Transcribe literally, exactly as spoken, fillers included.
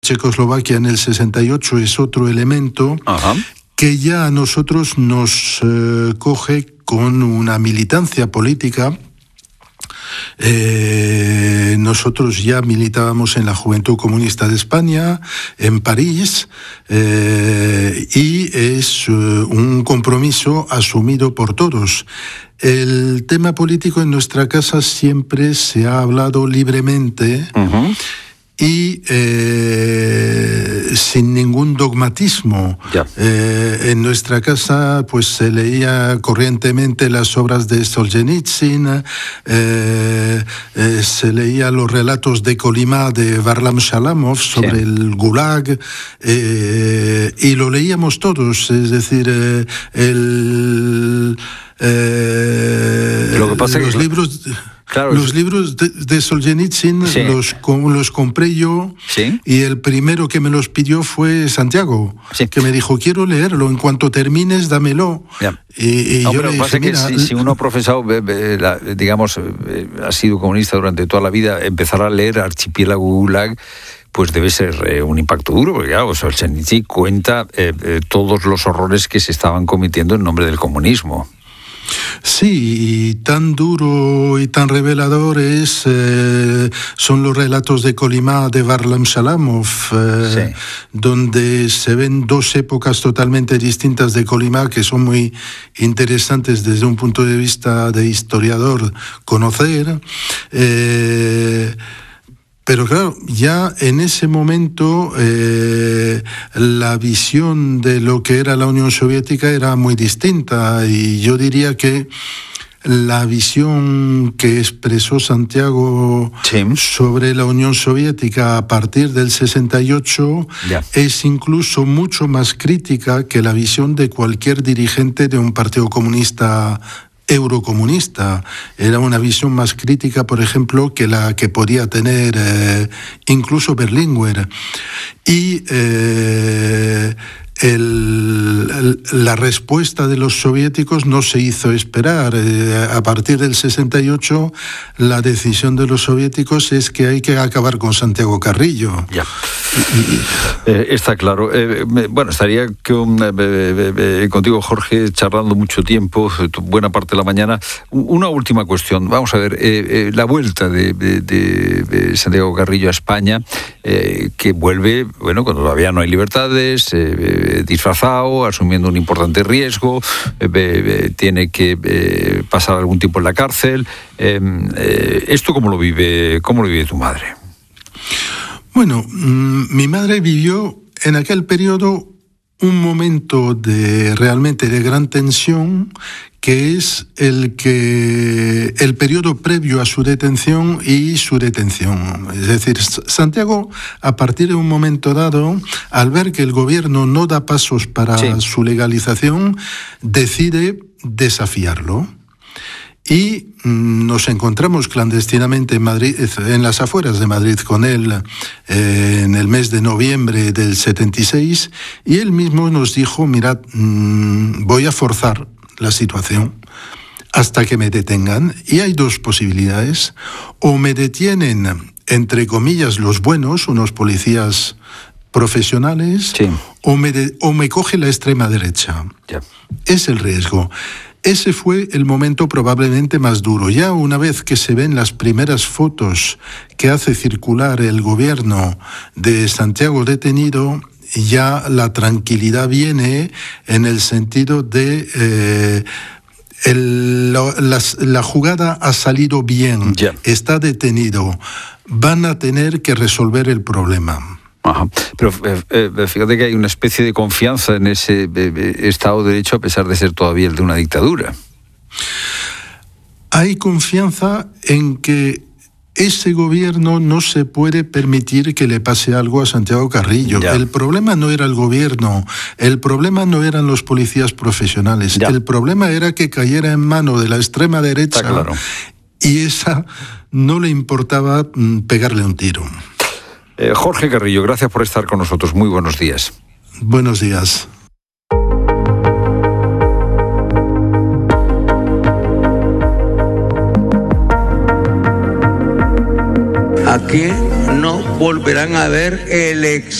Checoslovaquia en el sesenta y ocho es otro elemento Ajá. que ya a nosotros nos eh, coge con una militancia política. Eh, nosotros ya militábamos en la Juventud Comunista de España, en París, eh, y es uh, un compromiso asumido por todos. El tema político en nuestra casa siempre se ha hablado libremente uh-huh. y eh, sin ningún dogmatismo. Yeah. Eh, en nuestra casa pues se leía corrientemente las obras de Solzhenitsyn, eh, eh, se leía los relatos de Kolyma de Varlam Shalamov sobre sí. el Gulag, eh, y lo leíamos todos, es decir, eh, el... Eh, lo que pasa los que... libros... Claro, los es... libros de, de Solzhenitsyn sí. los, los compré yo ¿Sí? y el primero que me los pidió fue Santiago, sí. que me dijo, quiero leerlo, en cuanto termines, dámelo. Yeah. Y, y no, yo pero le pasa dije, que mira, si, si uno ha profesado, digamos, ha sido comunista durante toda la vida, empezar a leer Archipiélago Gulag, pues debe ser eh, un impacto duro, porque claro, Solzhenitsyn cuenta eh, eh, todos los horrores que se estaban cometiendo en nombre del comunismo. Sí, y tan duro y tan revelador es, eh, son los relatos de Kolyma de Varlam Shalamov, eh, sí. donde se ven dos épocas totalmente distintas de Kolyma que son muy interesantes desde un punto de vista de historiador conocer. Eh, Pero claro, ya en ese momento eh, la visión de lo que era la Unión Soviética era muy distinta, y yo diría que la visión que expresó Santiago sí. sobre la Unión Soviética a partir del sesenta y ocho yeah. es incluso mucho más crítica que la visión de cualquier dirigente de un partido comunista eurocomunista. Era una visión más crítica, por ejemplo, que la que podía tener eh, incluso Berlinguer. Y eh, el, el, la respuesta de los soviéticos no se hizo esperar. Eh, a partir del sesenta y ocho, la decisión de los soviéticos es que hay que acabar con Santiago Carrillo. Ya. Eh, está claro. Eh, bueno, estaría con, eh, eh, contigo, Jorge, charlando mucho tiempo, buena parte de la mañana. Una última cuestión. Vamos a ver, eh, eh, la vuelta de, de, de Santiago Carrillo a España, eh, que vuelve, bueno, cuando todavía no hay libertades, eh, disfrazado, asumiendo un importante riesgo, eh, eh, tiene que eh, pasar algún tiempo en la cárcel. Eh, eh, ¿Esto cómo lo vive, cómo lo vive tu madre? Bueno, mmm, mi madre vivió en aquel periodo un momento de realmente de gran tensión, que es el que el periodo previo a su detención y su detención. Es decir, Santiago, a partir de un momento dado, al ver que el gobierno no da pasos para sí. su legalización, decide desafiarlo. Y nos encontramos clandestinamente en Madrid, en las afueras de Madrid, con él eh, en el mes de noviembre del setenta y seis, y él mismo nos dijo, mirad, mmm, voy a forzar la situación hasta que me detengan, y hay dos posibilidades: o me detienen, entre comillas, los buenos, unos policías profesionales, sí. o, me de, o me coge la extrema derecha. Yeah. Es el riesgo. Ese fue el momento probablemente más duro. Ya una vez que se ven las primeras fotos que hace circular el gobierno de Santiago detenido, ya la tranquilidad viene en el sentido de eh, el, la, la, la jugada ha salido bien, yeah. está detenido, van a tener que resolver el problema. Ajá. Pero eh, eh, fíjate que hay una especie de confianza en ese eh, Estado de Derecho, a pesar de ser todavía el de una dictadura. Hay confianza en que ese gobierno no se puede permitir que le pase algo a Santiago Carrillo. Ya. El problema no era el gobierno, el problema no eran los policías profesionales, ya. el problema era que cayera en mano de la extrema derecha. Está claro. Y esa no le importaba mm, pegarle un tiro. Eh, Jorge Carrillo, gracias por estar con nosotros. Muy buenos días. Buenos días. Aquí no volverán a haber elecciones.